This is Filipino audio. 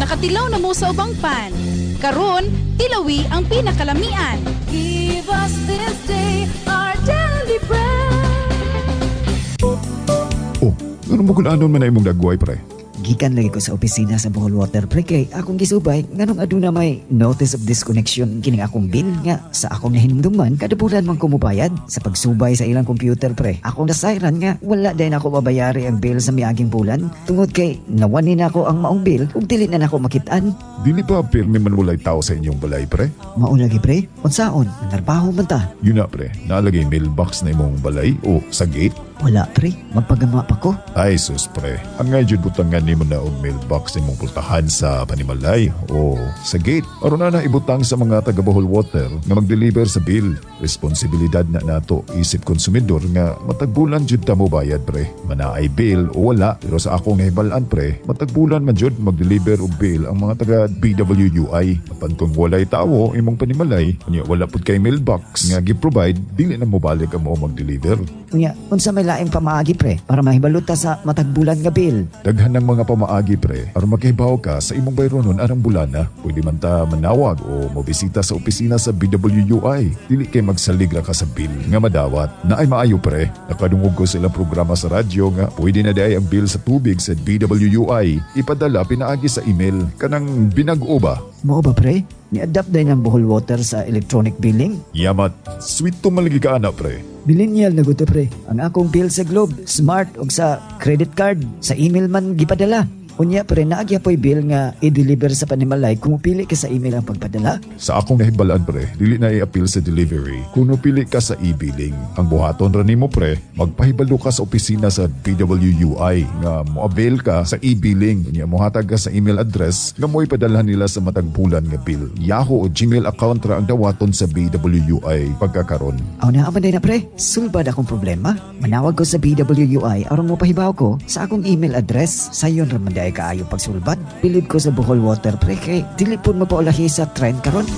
nakatilaw na mo sa ubang pan. Karon, tilawi ang pinakalamian. Give us this day our daily bread. Oh, ano mo kung anon man na imong dagway, pre? Gikan lagi ko sa opisina sa Bohol Water pre kay akong gisubay nganong aduna may notice of disconnection kining akong bill nga sa akong nahinumduman kada bulan man ko mobayad sa pagsubay sa ilang computer pre. Akong nasayran nga wala din ako mabayari ang bill sa miaging bulan tungod kay nawani na ako ang maong bill ug dili na nako makitaan. Dili pa pirmi man walay tao sa inyong balay, pre? Mao lagi pre, unsaon narbaho man ta? Yun na, pre. Nalagay mailbox na imong balay o sa gate? Wala pre, magpagama pa ko. Ay, sus, pre. Ang nga jud butangan nimo na og mailbox imong pultahan sa panimalay o sa gate. Aron na ibutang sa mga taga Bohol Water nga mag-deliver sa bill. Responsibilidad na nato isip konsumidor nga matagbulan jud ta mo bayad, pre. Manaay bill o wala, pero sa akong nahibalan, pre, matagbulan man jud mag-deliver og bill ang mga taga BWUI. Apan kung walay tawo imong panimalay, unya wala pud kay mailbox nga gi-provide, dili na mo balik ang mo mag-deliver. Unya, unsa may laing pamaagi pre para mahibaluta sa matagbulan nga bill? Daghan ng mga pamaagi, pre, aron makahibaw ka sa imong bayronon arang bulana. Pwede man ta manawag o mobisita sa opisina sa BWUI. Dili kay magsalig ra ka sa bill nga madawat. Naay maayo, pre. Nakadungog ko sa ilang programa sa radyo nga pwede na day ang bill sa tubig sa BWUI ipadala pinaagi sa email kanang binag-o ba? Mao ba pre? Ni-adapt din ang Bohol Water sa electronic billing? Yamat, sweet to malagi ka ana, pre. Millennial na guto pre. Ang akong bill sa Globe, Smart ug sa credit card, sa email man gipadala. Unya pre, naagya po'y bill nga i-deliver sa panimalay kung pili ka sa email ang pagpadala. Sa akong nahibalaan, pre, dili na i-appeal sa delivery kung pili ka sa e-billing. Ang buhaton ra nimo, pre, magpahibalo ka sa opisina sa BWUI nga mo-avail ka sa e-billing. Unya mohatag ka sa email address nga mo ipadala nila sa matagbulan nga bill. Yahoo o Gmail account ra ang dawaton sa BWUI pagkakaron. Aw na aman na pre, sulbad akong problema. Manawag ko sa BWUI aron mo pahibaw ko sa akong email address. Sayon ra man kaayo pagsulbad. Bilib ko sa Bohol Water pre kay dili pud mapaulahi sa trend karon.